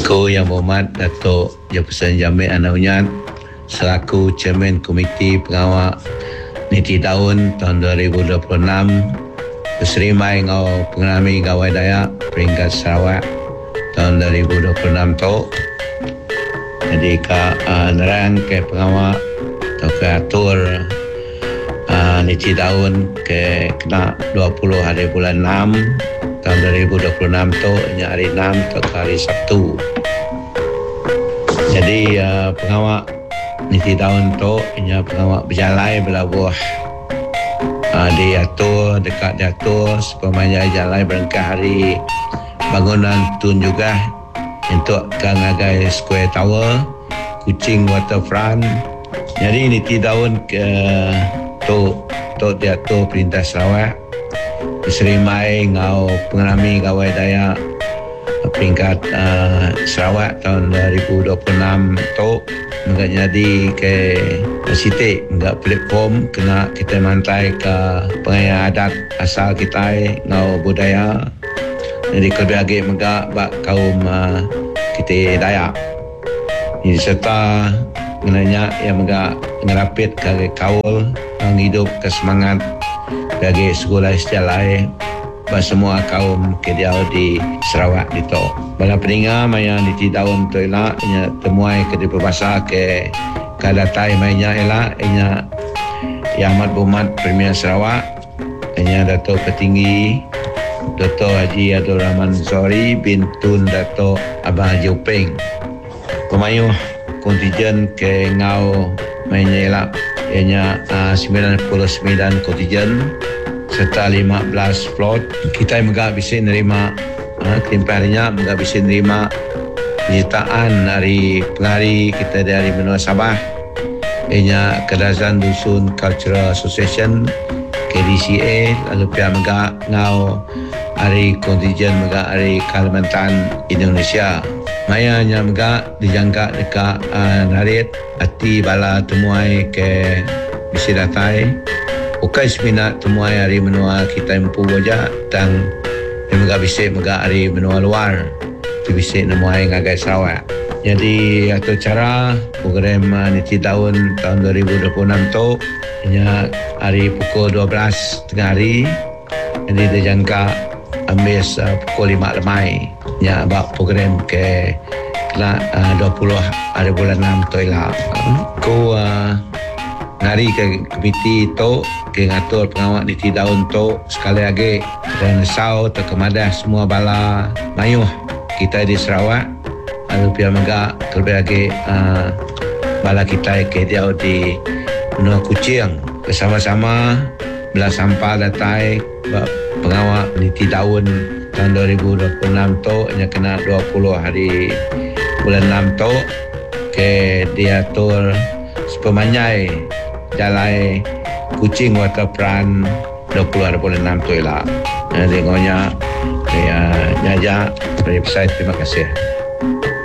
Aku Yang Berhormat Datuk Jefferson Jamil Anaunyat selaku Chairman Komiti Pengawal Niti Tahun tahun 2026 berserimai ngau pengalami gawai Dayak peringkat Sarawak tahun 2026 tu. Jadi nerang ke pengawal atau ke atur Niti Tahun ke kena 20 hari bulan 6 tahun 2026 tu, hari 6 atau hari Sabtu. Jadi pengawal Niti Tahun tu pengawal berjalai berlabuh diatur dekat diatur supaya jalai berangkat hari bangunan tun juga untuk Kangagai Square Tower, Kuching Waterfront. Jadi Niti Tahun ke tu diatur Perintah Sarawak diserimai ngau pengalami gawai Dayak peringkat Sarawak tahun 2026 tu enggak jadi ke sitik enggak platform kena kita mantai ke pengaya adat asal kita ngau budaya. Jadi kebiagi megak bak kaum kita Dayak. Jadi serta menanya yang megak ngerapit ke kaul yang hidup ke semangat bagi sekolah sejalai bagi semua kaum kediau di Sarawak itu. Bala peninga maya Niti Tahun tu elak inya temuai ke di berbahasa ke kadatai mainnya elak inya Yang Amat Berhormat Premier Sarawak inya Datuk Petinggi Dr. Haji Abdul Rahman Zohri bin Tun Datuk Abang Haji Upeng. Pemayuh kontijen ke ngau mainnya elak ianya 99 kontijen serta 15 float. Kita megak bisa nerima kelimpahannya, megak bisa nerima penyertaan dari pengari kita dari benua Sabah ianya Kedazan Dusun Cultural Association KDCA, lalu pihak megak ngau hari kontijen megak hari Kalimantan Indonesia. Mayanya megak dijangka dekat narit hati bala temuai ke bisi datai bukan seminat temuai hari menua kita empu wajah dan megak bisi megak hari menua luar tu bisi nemuai ngagai Sarawak. Jadi atau cara program Niti Tahun 2026 tu hanya hari pukul 12 tengah hari. Jadi dijangka ambil pukul 5 lemai ya bak program ke kena 20 hari bulan 6 tu lah. Ku ngari ke komiti tu ke ngatur pengawal Niti Tahun tu sekali lagi dan sau terkemadah semua bala mayuh kita di Sarawak lalu pihak megak terlebih lagi bala kita ke dia di benua Kuching bersama-sama belah sampah datai pengawal Niti Tahun tahun 2026 tu hanya kena 20 hari bulan 6 tu ke diatur sepemanyai jalai Kuching Waterfront 20 hari bulan 6 tu lah. Tengoknya nyajak dari website. Terima kasih.